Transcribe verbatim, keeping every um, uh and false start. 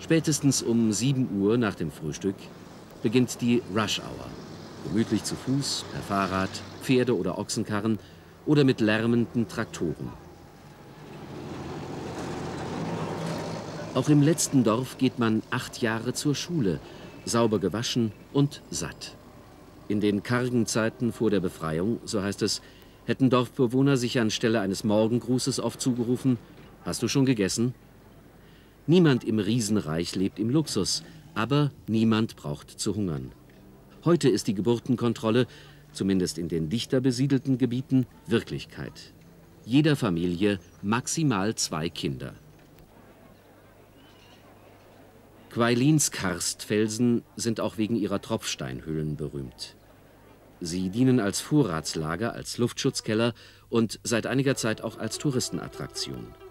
Spätestens um sieben Uhr nach dem Frühstück beginnt die Rush Hour. Gemütlich zu Fuß, per Fahrrad, Pferde- oder Ochsenkarren oder mit lärmenden Traktoren. Auch im letzten Dorf geht man acht Jahre zur Schule, sauber gewaschen und satt. In den kargen Zeiten vor der Befreiung, so heißt es, hätten Dorfbewohner sich anstelle eines Morgengrußes oft zugerufen: Hast du schon gegessen? Niemand im Riesenreich lebt im Luxus, aber niemand braucht zu hungern. Heute ist die Geburtenkontrolle, zumindest in den dichter besiedelten Gebieten, Wirklichkeit. Jeder Familie maximal zwei Kinder. Quailins Karstfelsen sind auch wegen ihrer Tropfsteinhöhlen berühmt. Sie dienen als Vorratslager, als Luftschutzkeller und seit einiger Zeit auch als Touristenattraktion.